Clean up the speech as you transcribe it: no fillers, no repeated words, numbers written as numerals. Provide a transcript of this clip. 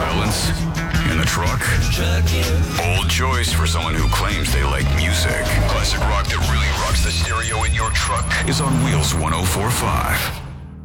silence in the truck? Bold choice for someone who claims they like music. Classic rock that really rocks the stereo in your truck is on Wheels 104.5.